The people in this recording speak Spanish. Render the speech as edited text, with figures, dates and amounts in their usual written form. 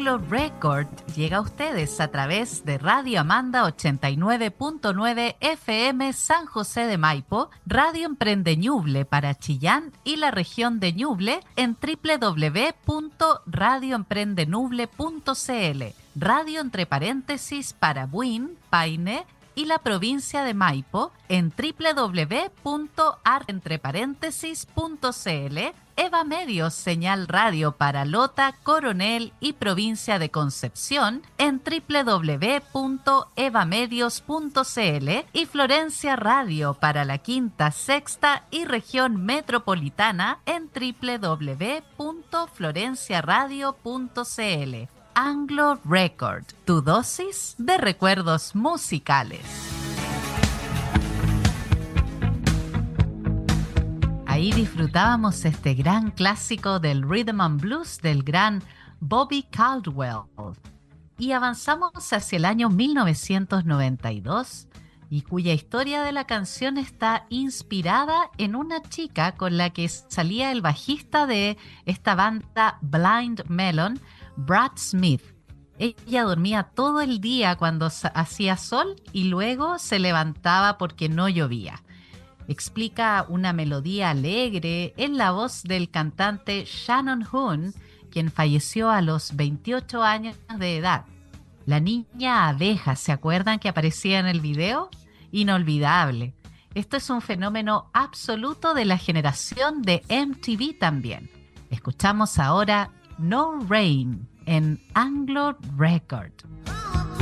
Anglo Record llega a ustedes a través de Radio Amanda 89.9 FM San José de Maipo, Radio Emprende Ñuble para Chillán y la región de Ñuble en www.radioemprendenuble.cl, radio entre paréntesis para Buin, Paine y la provincia de Maipo en www.artentreparéntesis.cl, Eva Medios señal radio para Lota, Coronel y provincia de Concepción en www.evamedios.cl y Florencia Radio para la Quinta, Sexta y región metropolitana en www.florenciaradio.cl. Anglo Record, tu dosis de recuerdos musicales. Ahí disfrutábamos este gran clásico del Rhythm and Blues del gran Bobby Caldwell. Y avanzamos hacia el año 1992 y cuya historia de la canción está inspirada en una chica con la que salía el bajista de esta banda Blind Melon, Brad Smith. Ella dormía todo el día cuando hacía sol y luego se levantaba porque no llovía. Explica una melodía alegre en la voz del cantante Shannon Hoon, quien falleció a los 28 años de edad. La niña abeja, ¿se acuerdan que aparecía en el video? Inolvidable. Esto es un fenómeno absoluto de la generación de MTV también. Escuchamos ahora No Rain en Anglo Record.